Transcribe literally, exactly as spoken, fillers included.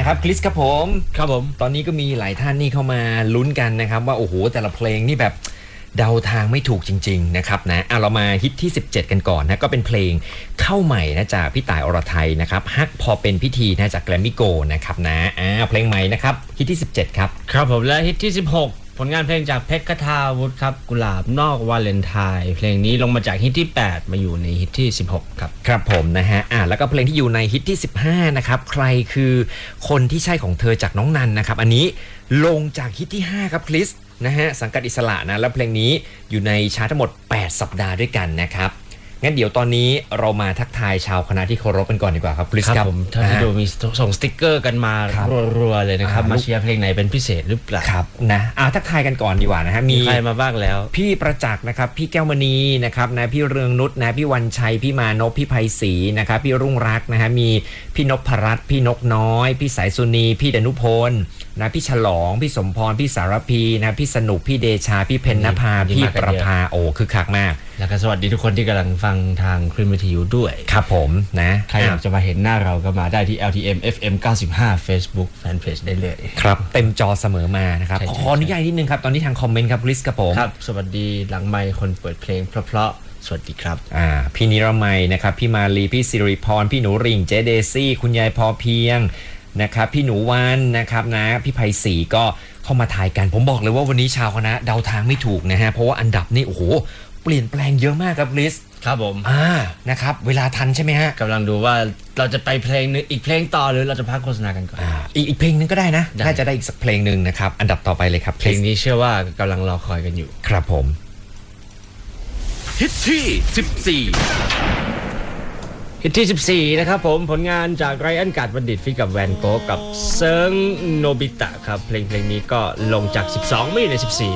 ครับคริสครับผมครับผมตอนนี้ก็มีหลายท่านนี่เข้ามาลุ้นกันนะครับว่าโอ้โหแต่ละเพลงนี่แบบเดาทางไม่ถูกจริงๆนะครับนะอ่ะเรามาฮิตที่สิบเจ็ดกันก่อนนะก็เป็นเพลงเข้าใหม่นะจากพี่ต่ายอรไทยนะครับฮักพอเป็นพิธีนะจากแกรมมี่โกลด์นะครับนะอ่าเพลงใหม่นะครับฮิตที่สิบเจ็ดครับครับผมและฮิตที่สิบหกผลงานเพลงจากเพชรคทาวุฒิครับกุหลาบนอกวาเลนไทน์เพลงนี้ลงมาจากฮิตที่แปดมาอยู่ในฮิตที่สิบหกครับครับผมนะฮะอ่าแล้วก็เพลงที่อยู่ในฮิตที่สิบห้านะครับใครคือคนที่ใช่ของเธอจากน้องนันนะครับอันนี้ลงจากฮิตที่ห้าครับคริสนะฮะสังกัดอิสระนะแล้วเพลงนี้อยู่ในชาร์ตทั้งหมดแปดสัปดาห์ด้วยกันนะครับงั้นเดี๋ยวตอนนี้เรามาทักทายชาวคณะที่เคารพกันก่อนดีกว่าครับคริสครับผมถ้าที่ดูมีส่งสติ๊กเกอร์กันมารัวๆเลยนะครับมาเชียร์เพลงไหนเป็นพิเศษหรือเปล่าครับนะอ่าทักทายกันก่อนดีกว่านะฮะมีใครมาบ้างแล้วพี่ประจักษ์นะครับพี่แก้วมณีนะครับนะพี่เรืองนุชนะพี่วันชัยพี่มานพพี่ไพศรีนะครับพี่รุ่งรักนะฮะมีพี่นพรัตน์พี่นกน้อยพี่สายสุนีพี่ดนุพลนะพี่ฉลองพี่สมพรพี่สารพีนะพี่สนุกพี่เดชาพี่เพญนภาพี่ประภาโอ้คือคักมากแล้วก็สวัสดีทุกคนที่กำลังฟังทางคลื่นวิทยุด้วยครับผมนะใครอยากจะมาเห็นหน้าเราก็มาได้ที่ แอล ที เอ็ม เอฟ เอ็ม เก้าสิบห้า Facebook Fanpage ได้เลยครับเต็มจอเสมอมานะครับขออนุญาตนิดนึงครับตอนนี้ทางคอมเมนต์ครับลิสกับผมครับสวัสดีหลังไมค์คนเปิดเพลงเพราะๆสวัสดีครับอ่าพี่นิรมัยนะครับพี่มาลีพี่สิริพรพี่หนูริ่งเจเดซี่คุณยายพอเพียงนะครับพี่หนูวันนะครับนะพี่ไพศรีก็เข้ามาถ่ายกันผมบอกเลยว่าวันนี้ชาวคณะเดาทางไม่ถูกนะฮะเพราะว่าอันดับนี่โอ้โหเปลี่ยนแปลงเยอะมากครับลิสครับผมอ่านะครับเวลาทันใช่ไหมฮะกำลังดูว่าเราจะไปเพลงนึงอีกเพลงต่อหรือเราจะพักโฆษณากันก่อนอ่าอีกอีกเพลงนึงก็ได้นะน่าจะได้อีกสักเพลงนึงนะครับอันดับต่อไปเลยครับเพลงนี้เชื่อว่ากำลังรอคอยกันอยู่ครับผมฮิตที่สิบสี่ฮิตที่สิบสี่นะครับผมผลงานจากไรอันการ์ดบัณฑิตฟิกกับแวนโกกับเซิงโนบิตะครับเพลงเพลงนี้ก็ลงจากสิบสองไม่อยู่ในสิบสี่